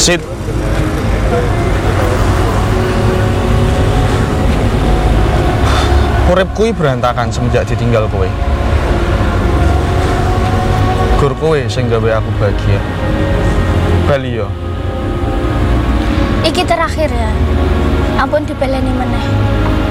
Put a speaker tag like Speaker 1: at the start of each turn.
Speaker 1: Sit. Urip kuwi berantakan semenjak ditinggal kowe. Gur kowe sing gawe aku bahagia. Bali yo.
Speaker 2: Iki terakhir ya. Ampun dipeleni meneh.